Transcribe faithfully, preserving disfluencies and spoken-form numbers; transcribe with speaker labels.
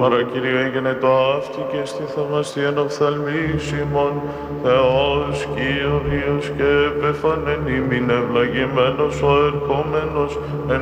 Speaker 1: παρακυριέ γενετό αυτή και στη θαυμαστίαν οφθαλμής ημών, Θεός Κύριος και επεφανέν ημίν ευλαγημένος ο ερχόμενος εν